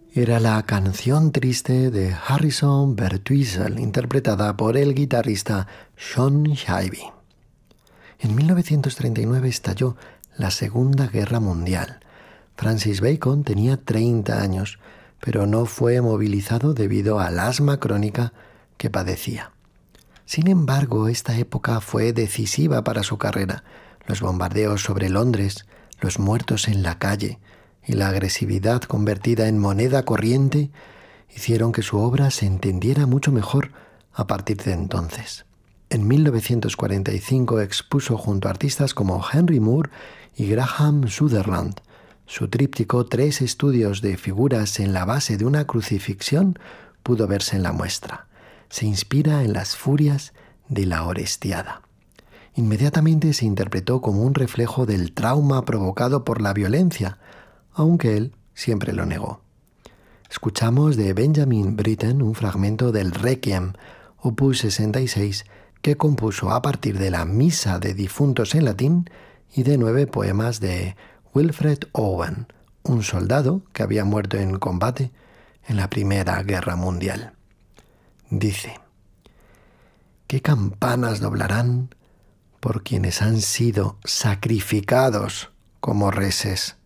Era la canción triste de Harrison Birtwistle, interpretada por el guitarrista Sean Shivey. En 1939 estalló la Segunda Guerra Mundial. Francis Bacon tenía 30 años, pero no fue movilizado debido al asma crónica que padecía. Sin embargo, esta época fue decisiva para su carrera. Los bombardeos sobre Londres, los muertos en la calle y la agresividad convertida en moneda corriente hicieron que su obra se entendiera mucho mejor a partir de entonces. En 1945 expuso junto a artistas como Henry Moore y Graham Sutherland. Su tríptico 3 estudios de figuras en la base de una crucifixión pudo verse en la muestra. Se inspira en las furias de la Orestiada. Inmediatamente se interpretó como un reflejo del trauma provocado por la violencia, aunque él siempre lo negó. Escuchamos de Benjamin Britten un fragmento del Requiem, opus 66, que compuso a partir de la Misa de Difuntos en latín y de 9 poemas de Wilfred Owen, un soldado que había muerto en combate en la Primera Guerra Mundial. Dice: ¿qué campanas doblarán por quienes han sido sacrificados como reses?